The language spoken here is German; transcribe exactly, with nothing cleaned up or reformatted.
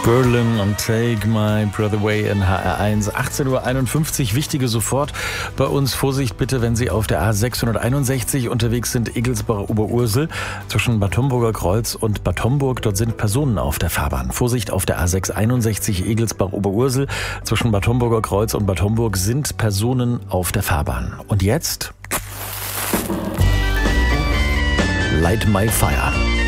Berlin und Take My Breath Away in H R eins. achtzehn Uhr einundfünfzig, wichtige sofort bei uns. Vorsicht bitte, wenn Sie auf der A sechshunderteinundsechzig unterwegs sind, Egelsbach-Oberursel, zwischen Bad Homburger Kreuz und Bad Homburg. Dort sind Personen auf der Fahrbahn. Vorsicht auf der A sechshunderteinundsechzig, Egelsbach-Oberursel, zwischen Bad Homburger Kreuz und Bad Homburg sind Personen auf der Fahrbahn. Und jetzt Light My Fire.